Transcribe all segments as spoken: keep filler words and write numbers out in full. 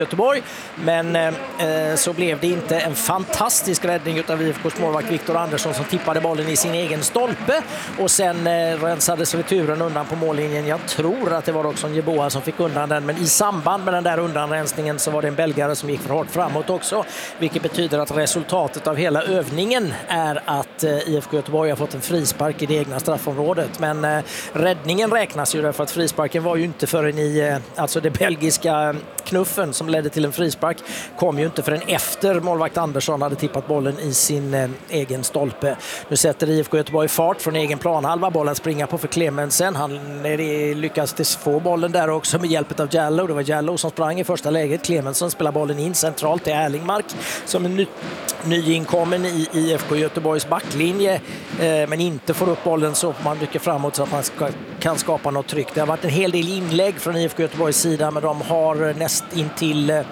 Göteborg, men eh, så blev det inte. En fantastisk räddning av I F K:s målvakt Viktor Andersson som tippade bollen i sin egen stolpe och sen eh, rensades returen undan på mållinjen. Jag tror att det var också en Jeboa som fick undan den, men i samband med den där undanrensningen så var det en belgare som gick för hårt framåt också, vilket betyder att resultatet av hela övningen är att eh, I F K Göteborg har fått en frispark i det egna straffområdet, men eh, räddningen räknas ju därför att frisparken var ju inte förrän i eh, alltså det belgiska knuffen som ledde till en frispark kom ju inte förrän efter målvakt Andersson hade tippat bollen i sin eh, egen stolpe. Nu sätter I F K Göteborg fart från egen planhalva, bollen springer på för Clemensen. Han eh, lyckas få bollen där också med hjälp av Jallow. Det var Jallow som sprang i första läget. Clemensen spelar bollen in centralt till Erlingmark som är ny, nyinkommen i I F K Göteborgs backlinje, eh, men inte får upp bollen så man mycket framåt så att man ska, kan skapa något tryck. Det har varit en hel del inlägg från I F K Göteborgs sida, men de har näst intill eh,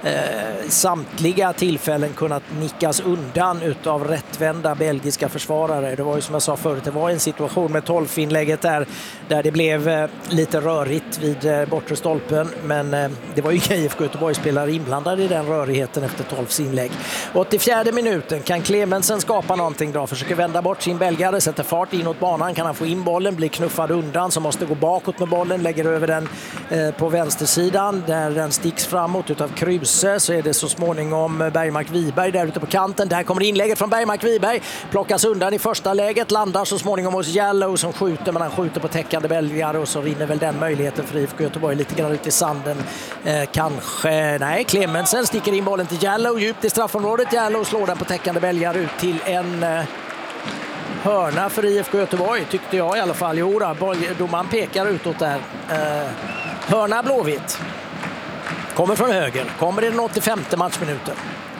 samtliga tillfällen kunnat nickas undan utav rättvända belgiska försvarare. Det var ju som jag sa förut, det var en situation med tolv-inlägget där, där det blev eh, lite rörigt vid eh, bortre stolpen, men eh, det var ju I F K Göteborg-spelare inblandade i den rörigheten efter tolv inlägg. åttiofjärde minuten kan Clemensen skapa någonting då, försöker vända bort sin belgare, sätter fart inåt banan, kan han få in bollen, blir knuffad undan så måste gå bakåt med bollen, lägger över den eh, på vänstersidan där den sticks framåt utav Kruse, så är det så småningom Bergmark-Wiberg där ute på kanten. Där kommer inlägget från Bergmark-Wiberg, plockas undan i första läget, landar så småningom hos Jallow som skjuter, men han skjuter på täckande belgare och så rinner väl den möjligheten för I F K Göteborg lite grann ut i sanden. Eh, kanske, nej, Clemensen sticker in bollen till Jallow djupt i straffområdet. Jallow slår den på täckande belgare ut till en eh, hörna för I F K Göteborg, tyckte jag i alla fall. Jo då, domaren pekar utåt där. Eh, hörna Blåvitt. Kommer från höger. Kommer i den åttiofemte matchminuten.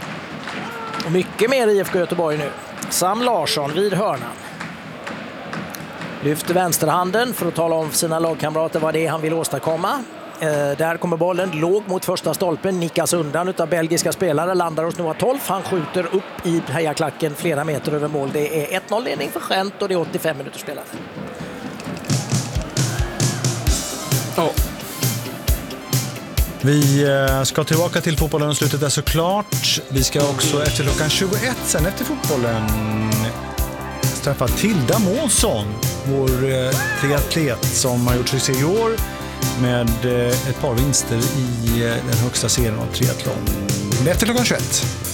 Och mycket mer I F K Göteborg nu. Sam Larsson vid hörnan. Lyfter vänsterhanden för att tala om för sina lagkamrater vad det är han vill åstadkomma. Eh, där kommer bollen låg mot första stolpen, nickas undan utav belgiska spelare, landar hos Noah Tolf. Han skjuter upp i hejaklacken flera meter över mål. Det är ett noll ledning för Gent och det är åttiofem minuter spelade. Ja. Oh. Vi ska tillbaka till fotbollen, slutet är såklart. Vi ska också efter klockan tjugoett sen efter fotbollen träffa Tilda Månsson, vår triatlet som har gjort succé i år med ett par vinster i den högsta serien av triathlon. Efter klockan tjugoett.